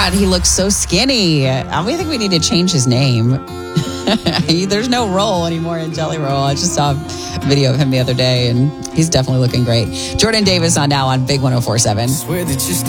God, he looks so skinny. I think we need to change his name. There's no roll anymore in Jelly Roll. I just saw a video of him the other day, and he's definitely looking great. Jordan Davis on now on Big 104.7.